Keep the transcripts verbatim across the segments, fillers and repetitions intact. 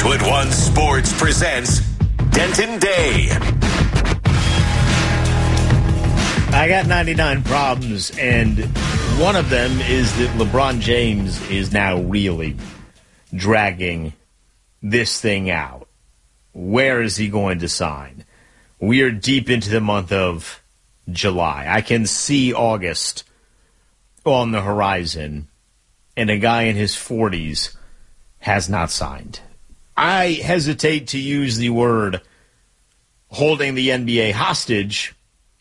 Westwood One Sports presents Denton Day. I got ninety-nine problems, and one of them is that LeBron James is now really dragging this thing out. Where is he going to sign? We are deep into the month of July. I can see August on the horizon, and a guy in his forties has not signed. I hesitate to use the word holding the N B A hostage,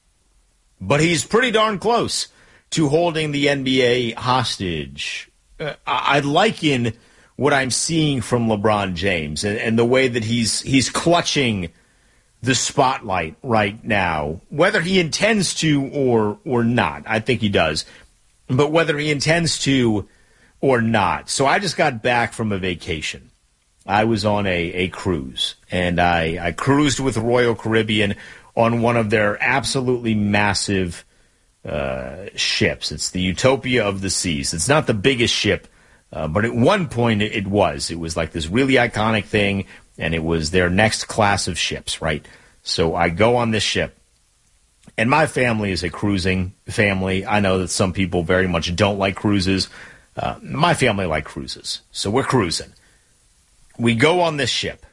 but he's pretty darn close to holding the N B A hostage. Uh, I liken what I'm seeing from LeBron James and, and the way that he's he's clutching the spotlight right now, whether he intends to or or not. I think he does, but whether he intends to or not. So I just got back from a vacation. I was on a, a cruise, and I, I cruised with Royal Caribbean on one of their absolutely massive uh, ships. It's the Utopia of the Seas. It's not the biggest ship, uh, but at one point it, it was. It was like this really iconic thing, and it was their next class of ships, right? So I go on this ship, and my family is a cruising family. I know that some people very much don't like cruises. Uh, my family like cruises, so we're cruising. We go on this ship,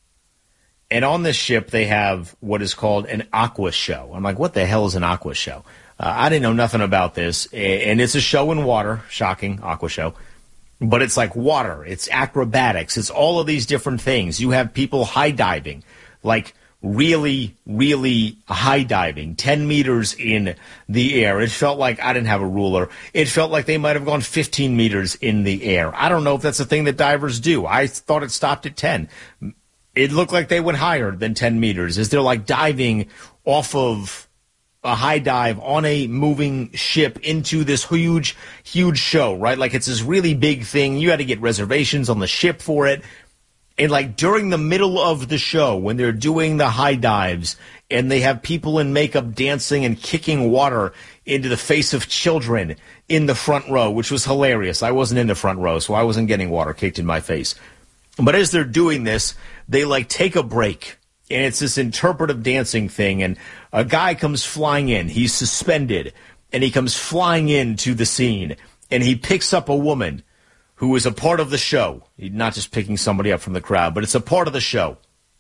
and on this ship they have what is called an aqua show. I'm like, what the hell is an aqua show? Uh, I didn't know nothing about this, and it's a show in water, shocking, aqua show, but it's like water, it's acrobatics, it's all of these different things. You have people high diving, like really, really high diving, ten meters in the air. It felt like, I didn't have a ruler, it felt like they might have gone fifteen meters in the air. I don't know if that's a thing that divers do. I thought it stopped at ten. It looked like they went higher than ten meters, as they're like diving off of a high dive on a moving ship into this huge, huge show, right? Like it's this really big thing. You had to get reservations on the ship for it. And like during the middle of the show, when they're doing the high dives and they have people in makeup dancing and kicking water into the face of children in the front row, which was hilarious. I wasn't in the front row, so I wasn't getting water kicked in my face. But as they're doing this, they like take a break, and it's this interpretive dancing thing, and a guy comes flying in. He's suspended, and he comes flying into the scene, and he picks up a woman who is a part of the show. He's not just picking somebody up from the crowd, but it's a part of the show.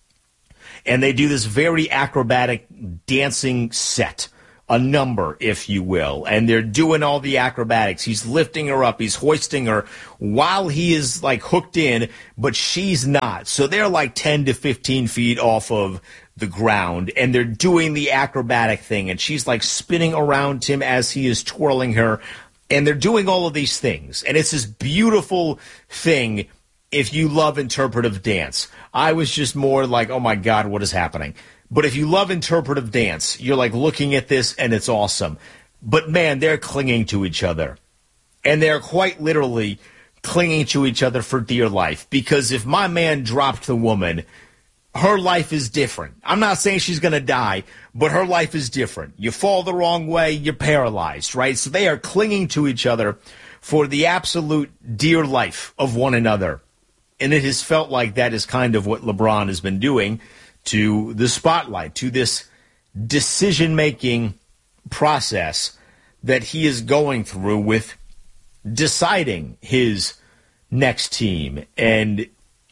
And they do this very acrobatic dancing set, a number, if you will. And they're doing all the acrobatics. He's lifting her up. He's hoisting her while he is, like, hooked in, but she's not. So they're, like, ten to fifteen feet off of the ground, and they're doing the acrobatic thing. And she's, like, spinning around him as he is twirling her. And they're doing all of these things. And it's this beautiful thing if you love interpretive dance. I was just more like, oh, my God, what is happening? But if you love interpretive dance, you're like looking at this, and it's awesome. But, man, they're clinging to each other. And they're quite literally clinging to each other for dear life. Because if my man dropped the woman, her life is different. I'm not saying she's going to die, but her life is different. You fall the wrong way, you're paralyzed, right? So they are clinging to each other for the absolute dear life of one another. And it has felt like that is kind of what LeBron has been doing to the spotlight, to this decision-making process that he is going through with deciding his next team. And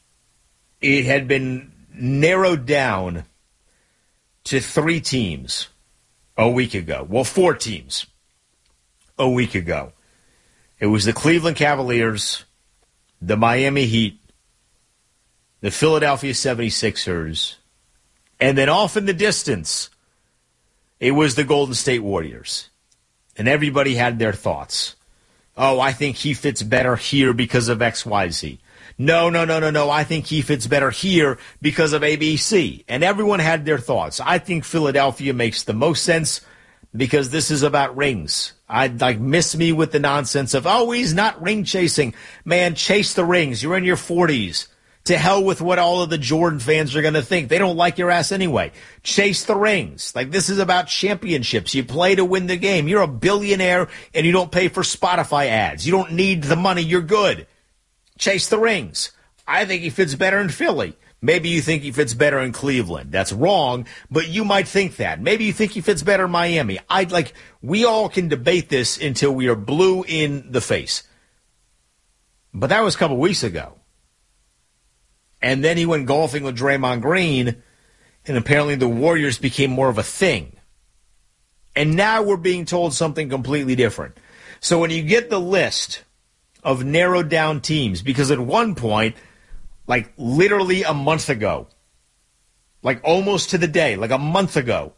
it had been narrowed down to three teams a week ago. Well, four teams a week ago. It was the Cleveland Cavaliers, the Miami Heat, the Philadelphia seventy-sixers, and then off in the distance, it was the Golden State Warriors. And everybody had their thoughts. Oh, I think he fits better here because of X Y Z. No, no, no, no, no. I think he fits better here because of A B C. And everyone had their thoughts. I think Philadelphia makes the most sense because this is about rings. I'd like miss me with the nonsense of, oh, he's not ring chasing. Man, chase the rings. You're in your forties. To hell with what all of the Jordan fans are going to think. They don't like your ass anyway. Chase the rings. Like, this is about championships. You play to win the game. You're a billionaire, and you don't pay for Spotify ads. You don't need the money. You're good. Chase the rings. I think he fits better in Philly. Maybe you think he fits better in Cleveland. That's wrong, but you might think that. Maybe you think he fits better in Miami. I'd like, we all can debate this until we are blue in the face. But that was a couple weeks ago. And then he went golfing with Draymond Green, and apparently the Warriors became more of a thing. And now we're being told something completely different. So when you get the list of narrowed down teams, because at one point, like literally a month ago, like almost to the day, like a month ago,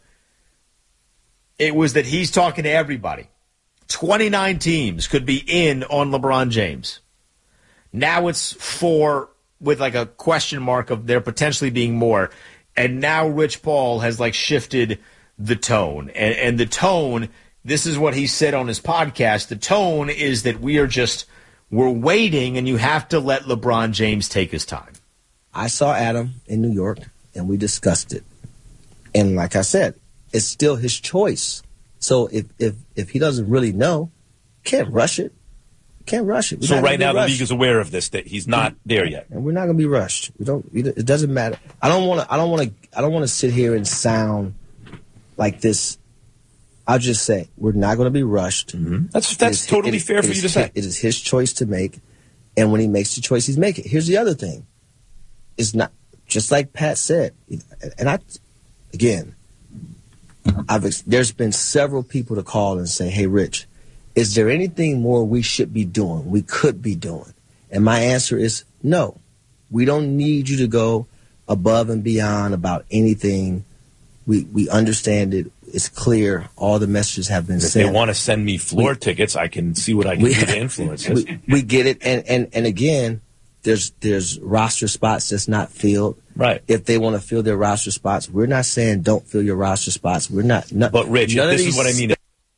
it was that he's talking to everybody. twenty-nine teams could be in on LeBron James. Now it's four with like a question mark of there potentially being more. And now Rich Paul has like shifted the tone. And, and the tone, this is what he said on his podcast, the tone is that we are just, we're waiting and you have to let LeBron James take his time. I saw Adam in New York and we discussed it. And like I said, it's still his choice. So if if, if he doesn't really know, can't rush it. Can't rush it. We're so right now rushed. the league is aware of this, that he's not there yet. And we're not going to be rushed. We don't, it doesn't matter. I don't want to, I don't want to, I don't want to sit here and sound like this. I'll just say we're not going to be rushed. Mm-hmm. That's that's is, totally fair for you to say. It is his choice to make, and when he makes the choice, he's making. Here's the other thing: it's not just like Pat said, and I, again, I've there's been several people to call and say, "Hey, Rich, is there anything more we should be doing? We could be doing?" And my answer is no. We don't need you to go above and beyond about anything. We we understand it. It's clear. All the messages have been if sent. If they want to send me floor we, tickets, I can see what I can we, do to influence this. We, we get it. And, and, and again, there's there's roster spots that's not filled. Right. If they want to fill their roster spots, we're not saying don't fill your roster spots. We're not. not but, Rich, this these, is what I mean.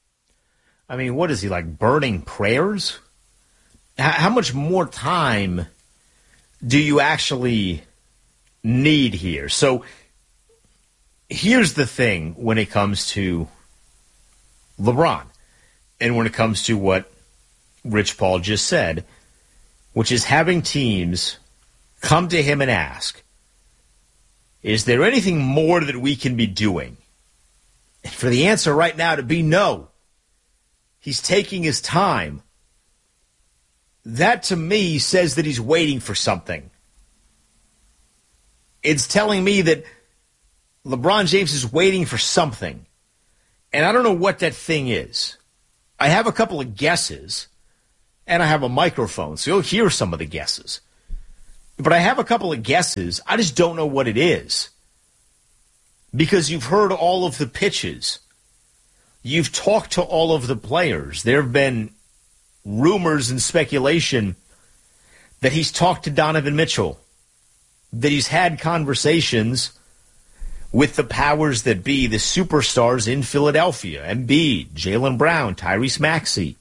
I mean, what is he, like burning prayers? How, how much more time do you actually need here? So here's the thing when it comes to LeBron and when it comes to what Rich Paul just said, which is having teams come to him and ask, is there anything more that we can be doing? And for the answer right now to be no. He's taking his time. That, to me, says that he's waiting for something. It's telling me that LeBron James is waiting for something. And I don't know what that thing is. I have a couple of guesses, and I have a microphone, so you'll hear some of the guesses. But I have a couple of guesses. I just don't know what it is. Because you've heard all of the pitches. You've talked to all of the players. There have been rumors and speculation that he's talked to Donovan Mitchell, that he's had conversations with the powers that be, the superstars in Philadelphia, Embiid, Jaylen Brown, Tyrese Maxey.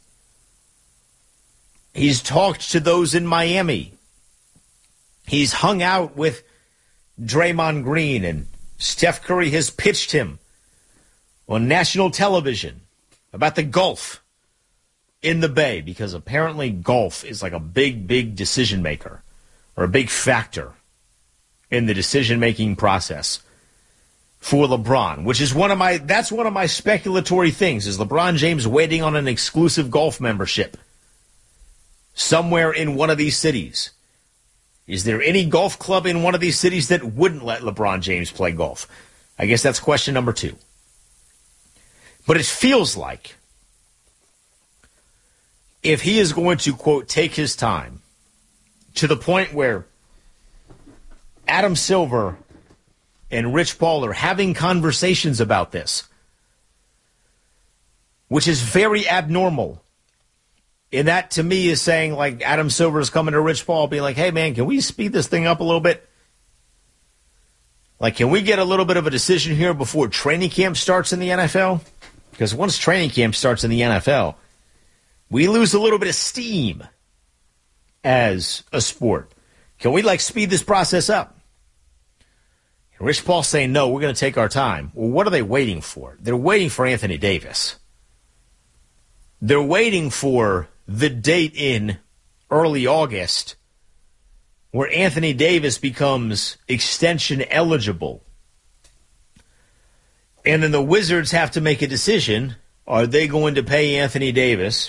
He's talked to those in Miami. He's hung out with Draymond Green, and Steph Curry has pitched him on national television about the golf in the Bay, because apparently golf is like a big, big decision maker or a big factor in the decision-making process for LeBron, which is one of my, that's one of my speculatory things, is LeBron James waiting on an exclusive golf membership somewhere in one of these cities. Is there any golf club in one of these cities that wouldn't let LeBron James play golf? I guess that's question number two. But it feels like if he is going to, quote, take his time to the point where Adam Silver and Rich Paul are having conversations about this, which is very abnormal. And that, to me, is saying, like, Adam Silver is coming to Rich Paul being like, hey, man, can we speed this thing up a little bit? Like, can we get a little bit of a decision here before training camp starts in the N F L? Because once training camp starts in the N F L, we lose a little bit of steam as a sport. Can we, like, speed this process up? And Rich Paul saying, no, we're going to take our time. Well, what are they waiting for? They're waiting for Anthony Davis. They're waiting for the date in early August where Anthony Davis becomes extension eligible. And then the Wizards have to make a decision. Are they going to pay Anthony Davis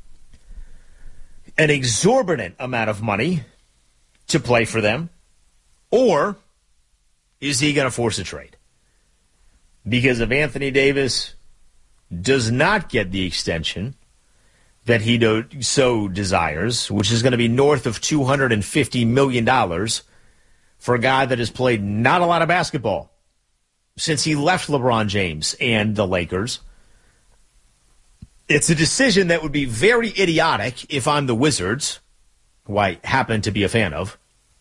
an exorbitant amount of money to play for them? Or is he going to force a trade? Because if Anthony Davis does not get the extension that he do, so desires, which is going to be north of two hundred fifty million dollars for a guy that has played not a lot of basketball since he left LeBron James and the Lakers, it's a decision that would be very idiotic if I'm the Wizards, who I happen to be a fan of.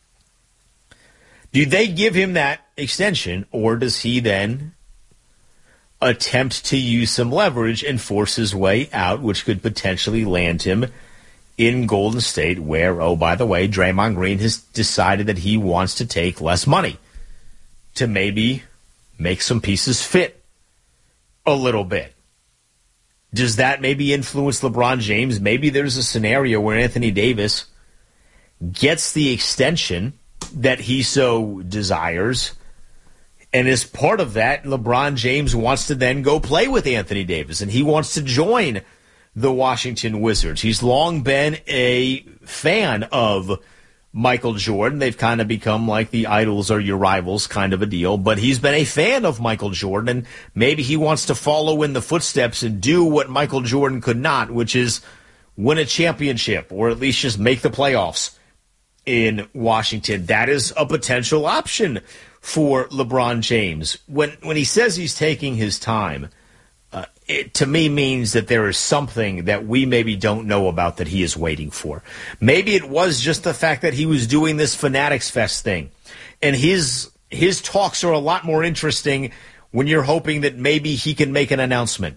Do they give him that extension, or does he then attempt to use some leverage and force his way out, which could potentially land him in Golden State, where, oh, by the way, Draymond Green has decided that he wants to take less money to maybe make some pieces fit a little bit? Does that maybe influence LeBron James? Maybe there's a scenario where Anthony Davis gets the extension that he so desires, and as part of that, LeBron James wants to then go play with Anthony Davis, and he wants to join the Washington Wizards. He's long been a fan of Michael Jordan. They've kind of become like the idols are your rivals kind of a deal, but he's been a fan of Michael Jordan, and maybe he wants to follow in the footsteps and do what Michael Jordan could not, which is win a championship or at least just make the playoffs in Washington. That is a potential option for LeBron James. When when he says he's taking his time, uh, it to me means that there is something that we maybe don't know about that he is waiting for. Maybe it was just the fact that he was doing this Fanatics Fest thing, and his his talks are a lot more interesting when you're hoping that maybe he can make an announcement.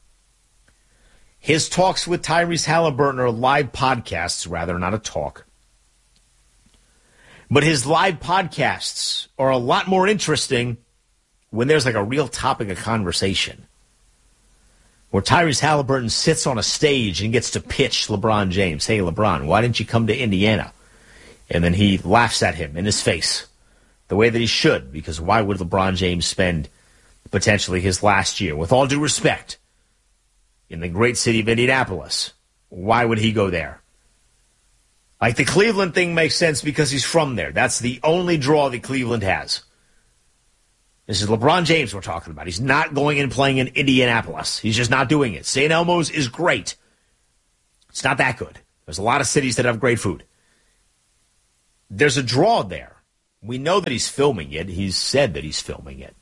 His talks with Tyrese Halliburton are live podcasts, rather, not a talk. But his live podcasts are a lot more interesting when there's like a real topic of conversation, where Tyrese Halliburton sits on a stage and gets to pitch LeBron James. Hey, LeBron, why didn't you come to Indiana? And then he laughs at him in his face the way that he should, because why would LeBron James spend potentially his last year, with all due respect, in the great city of Indianapolis? Why would he go there? Like, the Cleveland thing makes sense because he's from there. That's the only draw that Cleveland has. This is LeBron James we're talking about. He's not going and playing in Indianapolis. He's just not doing it. Saint Elmo's is great. It's not that good. There's a lot of cities that have great food. There's a draw there. We know that he's filming it. He's said that he's filming it.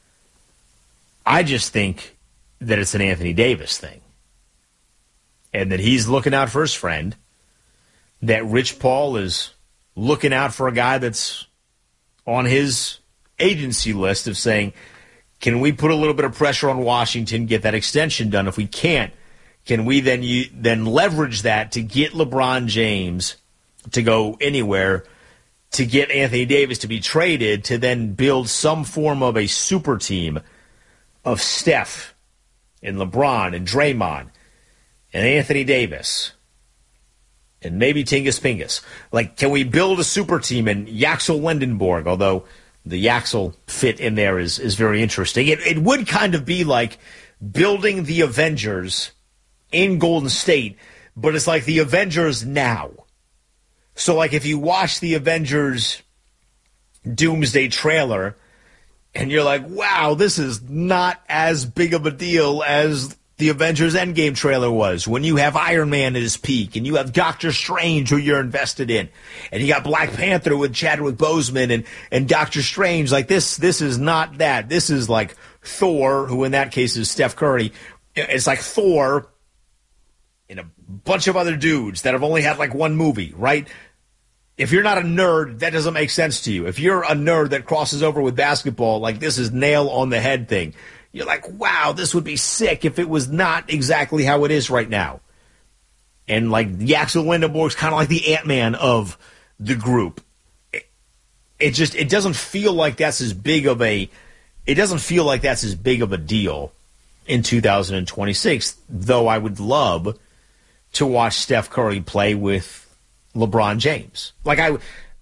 I just think that it's an Anthony Davis thing, and that he's looking out for his friend, that Rich Paul is looking out for a guy that's on his agency list of saying, can we put a little bit of pressure on Washington, get that extension done? If we can't, can we then you, then leverage that to get LeBron James to go anywhere, to get Anthony Davis to be traded, to then build some form of a super team of Steph and LeBron and Draymond and Anthony Davis and maybe Tingus Pingus? Like, can we build a super team in Yaxel Lendenborg, although the Yaxel fit in there is, is very interesting. It, it would kind of be like building the Avengers in Golden State, but it's like the Avengers now. So, like, if you watch the Avengers Doomsday trailer and you're like, wow, this is not as big of a deal as the Avengers Endgame trailer was, when you have Iron Man at his peak, and you have Doctor Strange, who you're invested in, and you got Black Panther with Chadwick Boseman and, and Doctor Strange. Like, this this is not that. This is like Thor, who in that case is Steph Curry. It's like Thor and a bunch of other dudes that have only had like one movie, right? If you're not a nerd, that doesn't make sense to you. If you're a nerd that crosses over with basketball, like, this is nail on the head thing. You're like, wow, this would be sick if it was not exactly how it is right now. And, like, Yaxel Lendenborg's kind of like the Ant-Man of the group. It, it just, it doesn't feel like that's as big of a, it doesn't feel like that's as big of a deal in two thousand twenty-six, though I would love to watch Steph Curry play with LeBron James. Like, I,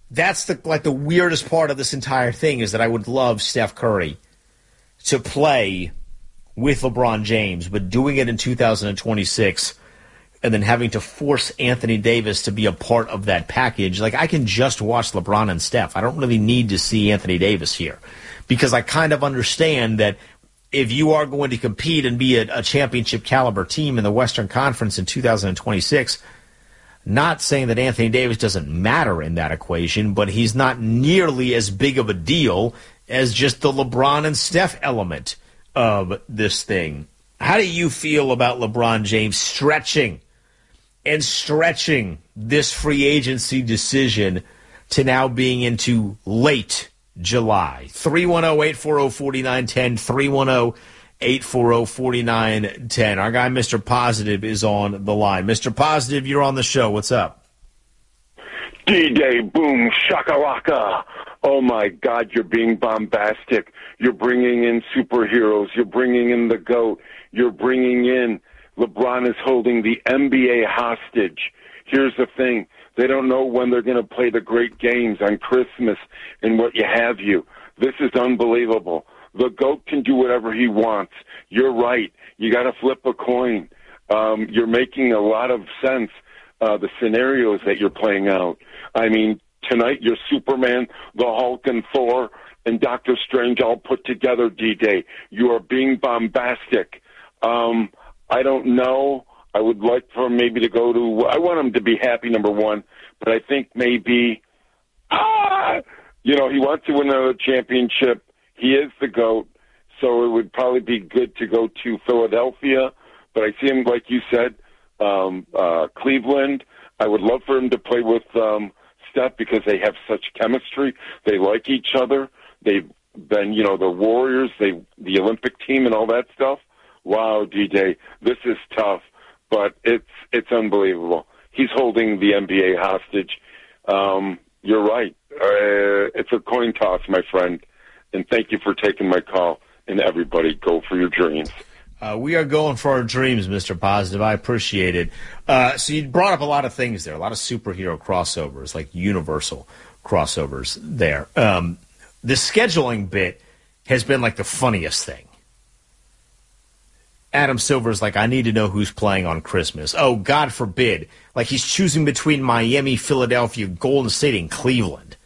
That's the like the weirdest part of this entire thing is that I would love Steph Curry to play with LeBron James, but doing it in two thousand twenty-six and then having to force Anthony Davis to be a part of that package. Like, I can just watch LeBron and Steph. I don't really need to see Anthony Davis here because I kind of understand that if you are going to compete and be a, a championship caliber team in the Western Conference in two thousand twenty-six, not saying that Anthony Davis doesn't matter in that equation, but he's not nearly as big of a deal as just the LeBron and Steph element of this thing. How do you feel about LeBron James stretching and stretching this free agency decision to now being into late July? three one zero, eight four zero, four nine one zero, three one zero, eight four zero, four nine one zero. Our guy, Mister Positive, is on the line. Mister Positive, you're on the show. What's up? D-Day, boom, shakalaka. Oh, my God, you're being bombastic. You're bringing in superheroes. You're bringing in the GOAT. You're bringing in LeBron is holding the N B A hostage. Here's the thing. They don't know when they're going to play the great games on Christmas and what you have you. This is unbelievable. The GOAT can do whatever he wants. You're right. You got to flip a coin. Um, you're making a lot of sense, uh, the scenarios that you're playing out. I mean, tonight you're Superman, the Hulk, and Thor, and Doctor Strange all put together, D-Day. You are being bombastic. Um, I don't know. I would like for him maybe to go to – I want him to be happy, number one, but I think maybe ah, – you know, he wants to win another championship. He is the GOAT, so it would probably be good to go to Philadelphia. But I see him, like you said, um, uh, Cleveland. I would love for him to play with um, Steph because they have such chemistry. They like each other. They've been, you know, the Warriors, they the Olympic team and all that stuff. Wow, D-Day, this is tough, but it's it's unbelievable. He's holding the N B A hostage. Um, you're right. Uh, it's a coin toss, my friend. And thank you for taking my call. And everybody, go for your dreams. Uh, we are going for our dreams, Mister Positive. I appreciate it. Uh, so you brought up a lot of things there, a lot of superhero crossovers, like universal crossovers there. Um, the scheduling bit has been like the funniest thing. Adam Silver's like, I need to know who's playing on Christmas. Oh, God forbid. Like, he's choosing between Miami, Philadelphia, Golden State, and Cleveland.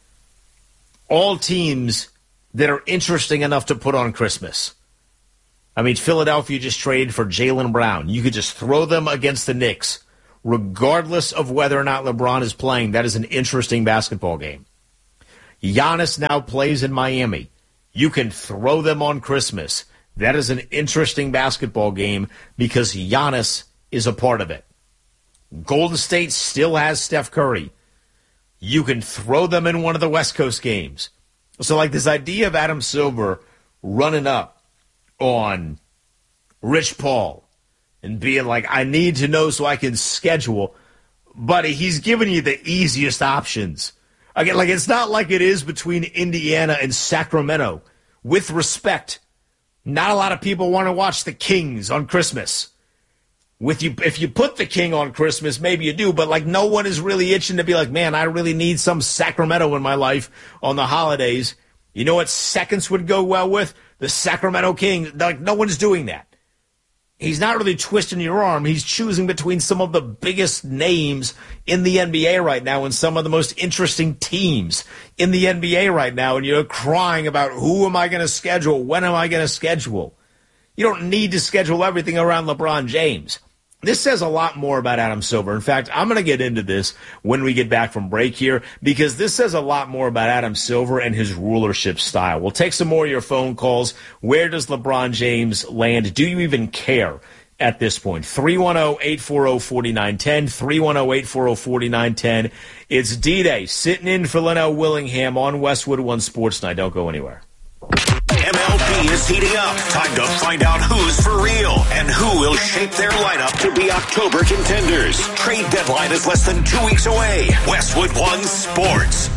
All teams that are interesting enough to put on Christmas. I mean, Philadelphia just traded for Jaylen Brown. You could just throw them against the Knicks. Regardless of whether or not LeBron is playing, that is an interesting basketball game. Giannis now plays in Miami. You can throw them on Christmas. That is an interesting basketball game because Giannis is a part of it. Golden State still has Steph Curry. You can throw them in one of the West Coast games. So, like, this idea of Adam Silver running up on Rich Paul and being like, I need to know so I can schedule. Buddy, he's giving you the easiest options. Again, like, it's not like it is between Indiana and Sacramento. With respect, not a lot of people want to watch the Kings on Christmas. With you, if you put the King on Christmas, maybe you do, but like no one is really itching to be like, man, I really need some Sacramento in my life on the holidays. You know what seconds would go well with? The Sacramento Kings. Like, no one's doing that. He's not really twisting your arm. He's choosing between some of the biggest names in the N B A right now and some of the most interesting teams in the N B A right now, and you're crying about who am I going to schedule? When am I going to schedule? You don't need to schedule everything around LeBron James. This says a lot more about Adam Silver. In fact, I'm going to get into this when we get back from break here because this says a lot more about Adam Silver and his rulership style. We'll take some more of your phone calls. Where does LeBron James land? Do you even care at this point? three one zero, eight four zero, four nine one zero, three one zero, eight four zero, four nine one zero. It's D-Day sitting in for Linnell Willingham on Westwood One Sports Night. Don't go anywhere. M L B is heating up. Time to find out who's for real and who will shape their lineup to be October contenders. Trade deadline is less than two weeks away. Westwood One Sports.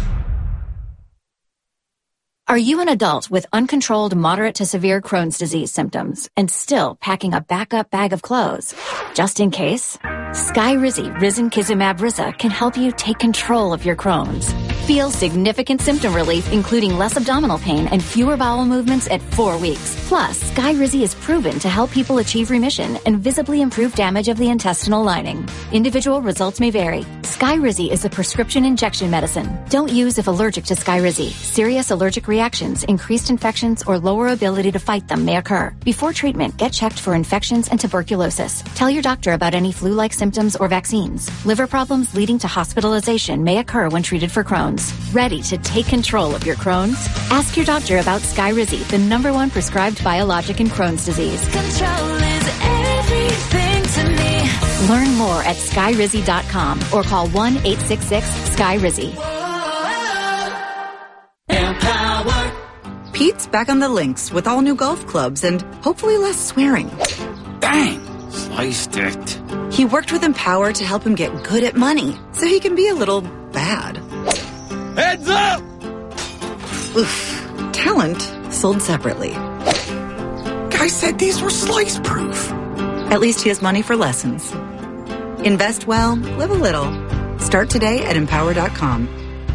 Are you an adult with uncontrolled moderate to severe Crohn's disease symptoms and still packing a backup bag of clothes? Just in case? Skyrizi Risankizumab Riza can help you take control of your Crohn's. Feel significant symptom relief, including less abdominal pain and fewer bowel movements at four weeks. Plus, Skyrizi is proven to help people achieve remission and visibly improve damage of the intestinal lining. Individual results may vary. Skyrizi is a prescription injection medicine. Don't use if allergic to Skyrizi. Serious allergic reactions, increased infections, or lower ability to fight them may occur. Before treatment, get checked for infections and tuberculosis. Tell your doctor about any flu-like symptoms or vaccines. Liver problems leading to hospitalization may occur when treated for Crohn's. Ready to take control of your Crohn's? Ask your doctor about Skyrizi, the number one prescribed biologic in Crohn's disease. Control is everything to me. Learn more at skyrizi dot com or call one eight six six sky rizi. Pete's back on the links with all new golf clubs and hopefully less swearing. Dang, sliced it. He worked with Empower to help him get good at money so he can be a little bad. Heads up! Oof. Talent sold separately. Guy said these were slice proof. At least he has money for lessons. Invest well, live a little. Start today at empower dot com.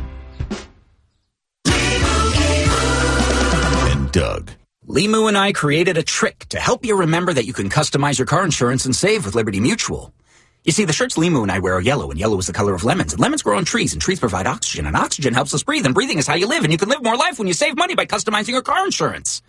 And Doug. Limu and I created a trick to help you remember that you can customize your car insurance and save with Liberty Mutual. You see, the shirts Limu and I wear are yellow, and yellow is the color of lemons. And lemons grow on trees, and trees provide oxygen, and oxygen helps us breathe, and breathing is how you live, and you can live more life when you save money by customizing your car insurance.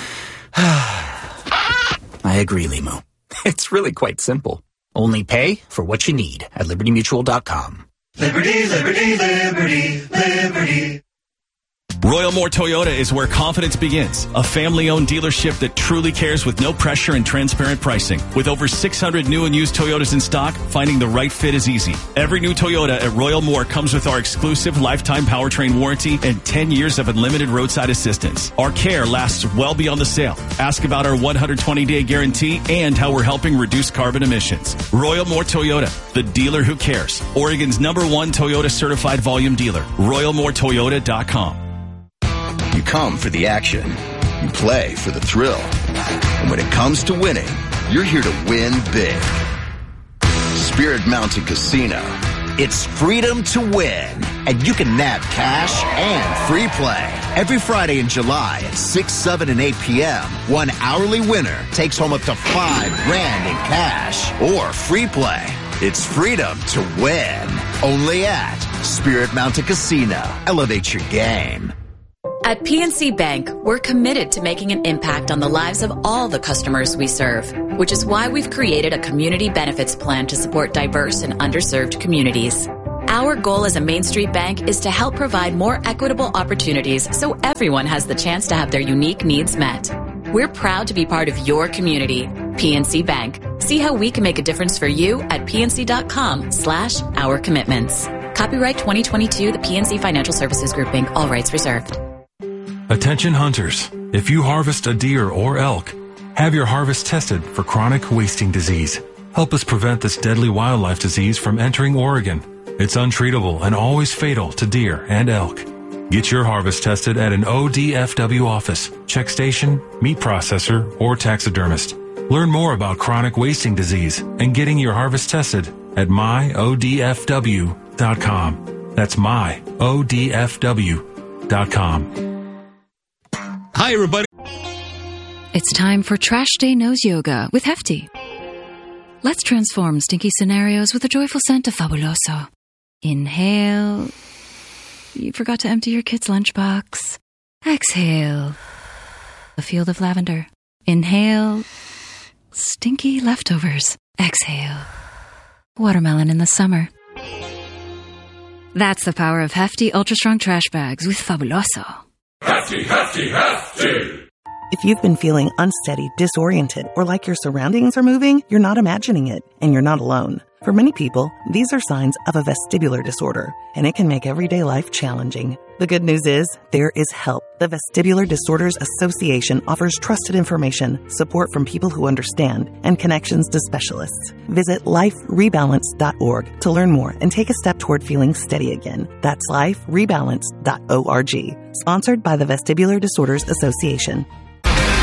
I agree, Limu. It's really quite simple. Only pay for what you need at liberty mutual dot com. Liberty, liberty, liberty, liberty. Royal Moore Toyota is where confidence begins. A family-owned dealership that truly cares with no pressure and transparent pricing. With over six hundred new and used Toyotas in stock, finding the right fit is easy. Every new Toyota at Royal Moore comes with our exclusive lifetime powertrain warranty and ten years of unlimited roadside assistance. Our care lasts well beyond the sale. Ask about our one hundred twenty day guarantee and how we're helping reduce carbon emissions. Royal Moore Toyota, the dealer who cares. Oregon's number one Toyota certified volume dealer. royal moore toyota dot com. You come for the action. You play for the thrill. And when it comes to winning, you're here to win big. Spirit Mountain Casino. It's freedom to win. And you can nab cash and free play. Every Friday in July at six, seven, and eight p.m., one hourly winner takes home up to five grand in cash or free play. It's freedom to win. Only at Spirit Mountain Casino. Elevate your game. At P N C Bank, we're committed to making an impact on the lives of all the customers we serve, which is why we've created a community benefits plan to support diverse and underserved communities. Our goal as a Main Street bank is to help provide more equitable opportunities so everyone has the chance to have their unique needs met. We're proud to be part of your community. P N C Bank. See how we can make a difference for you at pnc.com slash our commitments. Copyright twenty twenty-two, the P N C Financial Services Group, Incorporated. All rights reserved. Attention hunters, if you harvest a deer or elk, have your harvest tested for chronic wasting disease. Help us prevent this deadly wildlife disease from entering Oregon. It's untreatable and always fatal to deer and elk. Get your harvest tested at an O D F W office, check station, meat processor, or taxidermist. Learn more about chronic wasting disease and getting your harvest tested at my o d f w dot com. That's my o d f w dot com. Hi, everybody. It's time for Trash Day Nose Yoga with Hefty. Let's transform stinky scenarios with a joyful scent of Fabuloso. Inhale. You forgot to empty your kid's lunchbox. Exhale. A field of lavender. Inhale. Stinky leftovers. Exhale. Watermelon in the summer. That's the power of Hefty Ultra Strong Trash Bags with Fabuloso. Hefty, hefty, hefty! If you've been feeling unsteady, disoriented, or like your surroundings are moving, you're not imagining it, and you're not alone. For many people, these are signs of a vestibular disorder, and it can make everyday life challenging. The good news is, there is help. The Vestibular Disorders Association offers trusted information, support from people who understand, and connections to specialists. Visit life rebalance dot org to learn more and take a step toward feeling steady again. That's life rebalance dot org. Sponsored by the Vestibular Disorders Association.